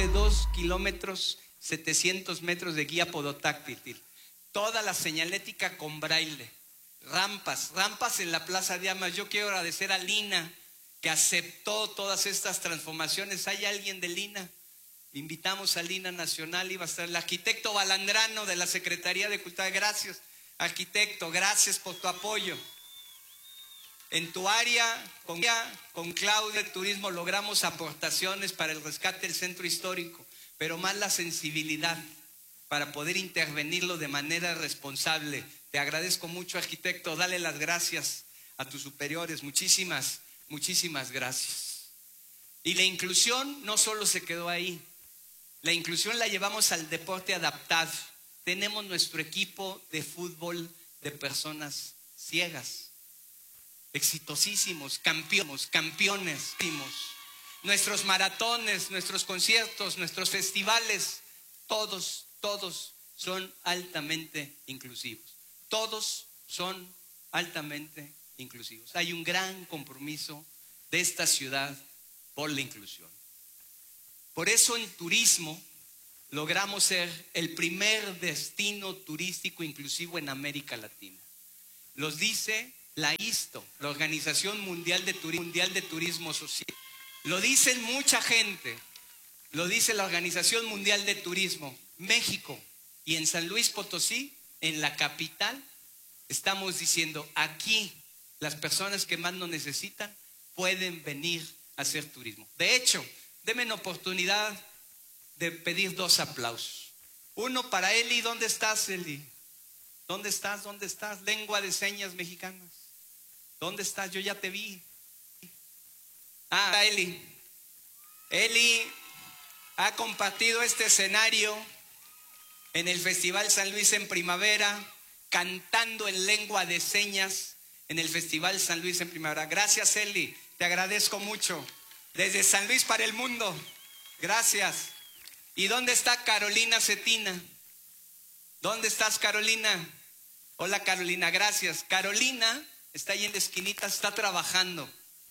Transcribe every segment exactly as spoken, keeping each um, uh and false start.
de dos kilómetros, setecientos metros de guía podotáctil. Toda la señalética con braille. Rampas, rampas en la Plaza de Armas. Yo quiero agradecer a Lina, que aceptó todas estas transformaciones. ¿Hay alguien de Lina? Invitamos a Lina Nacional, iba a estar el arquitecto Balandrano de la Secretaría de Cultura. Gracias, arquitecto, gracias por tu apoyo. En tu área, con, con Claudia de Turismo, logramos aportaciones para el rescate del centro histórico, pero más la sensibilidad para poder intervenirlo de manera responsable. Te agradezco mucho, arquitecto, dale las gracias a tus superiores, muchísimas, muchísimas gracias. Y la inclusión no solo se quedó ahí, la inclusión la llevamos al deporte adaptado. Tenemos nuestro equipo de fútbol de personas ciegas, exitosísimos, campeones, campeones, nuestros maratones, nuestros conciertos, nuestros festivales, todos, todos son altamente inclusivos. Todos son altamente inclusivos. Hay un gran compromiso de esta ciudad por la inclusión. Por eso en turismo logramos ser el primer destino turístico inclusivo en América Latina. Los dice la ISTO, la Organización Mundial de Turismo, Mundial de Turismo Social. Lo dicen mucha gente, lo dice la Organización Mundial de Turismo. México y en San Luis Potosí, en la capital, estamos diciendo, aquí las personas que más nos necesitan pueden venir a hacer turismo. De hecho, denme oportunidad de pedir dos aplausos. Uno para Eli. ¿Dónde estás, Eli? ¿Dónde estás? ¿Dónde estás? Lengua de señas mexicanas. ¿Dónde estás? Yo ya te vi. Ah, Eli. Eli ha compartido este escenario en el Festival San Luis en Primavera, cantando en lengua de señas en el Festival San Luis en Primavera. Gracias, Eli. Te agradezco mucho. Desde San Luis para el mundo. Gracias. ¿Y dónde está Carolina Cetina? ¿Dónde estás, Carolina? Hola, Carolina, gracias. Carolina está ahí en la esquinita, está trabajando.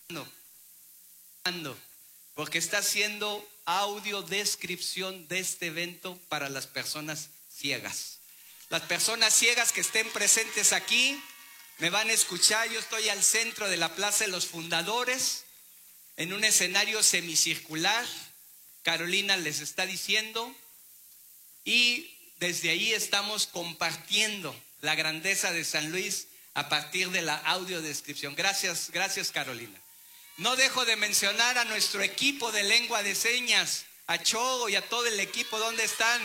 Porque está haciendo audiodescripción de este evento para las personas ciegas. Las personas ciegas que estén presentes aquí me van a escuchar. Yo estoy al centro de la Plaza de los Fundadores, en un escenario semicircular. Carolina les está diciendo, y desde ahí estamos compartiendo la grandeza de San Luis a partir de la audiodescripción. Gracias, gracias, Carolina. No dejo de mencionar a nuestro equipo de lengua de señas, a Chogo y a todo el equipo. ¿Dónde están?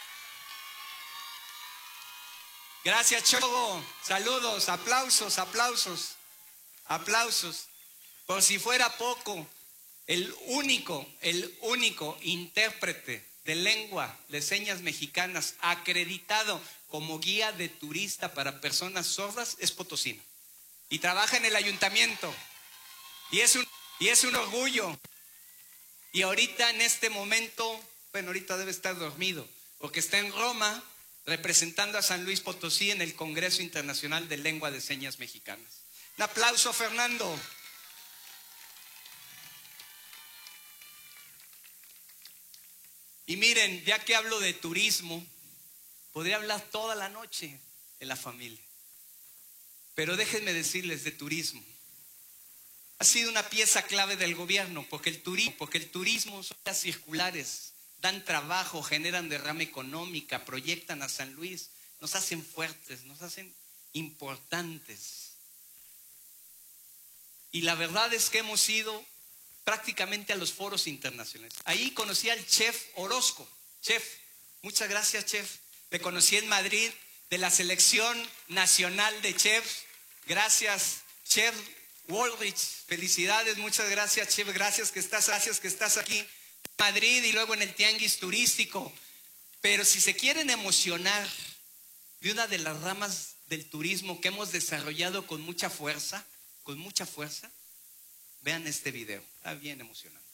Gracias, Chogo. Saludos, aplausos, aplausos, aplausos. Por si fuera poco, el único, el único intérprete de lengua de señas mexicanas acreditado como guía de turista para personas sordas es potosino. Y trabaja en el ayuntamiento. Y es un, y es un orgullo. Y ahorita en este momento, bueno, ahorita debe estar dormido, porque está en Roma representando a San Luis Potosí en el Congreso Internacional de Lengua de Señas Mexicanas. Un aplauso, Fernando. Y miren, ya que hablo de turismo, podría hablar toda la noche de la familia. Pero déjenme decirles de turismo. Ha sido una pieza clave del gobierno, porque el turismo, porque el turismo son las circulares, dan trabajo, generan derrama económica, proyectan a San Luis, nos hacen fuertes, nos hacen importantes. Y la verdad es que hemos ido prácticamente a los foros internacionales. Ahí conocí al chef Orozco. Chef, muchas gracias, chef. Me conocí en Madrid de la selección nacional de chefs. Gracias, chef Woolrich. Felicidades, muchas gracias, chef. Gracias que estás, gracias que estás aquí en Madrid y luego en el tianguis turístico. Pero si se quieren emocionar de una de las ramas del turismo que hemos desarrollado con mucha fuerza, con mucha fuerza, vean este video, está bien emocionante.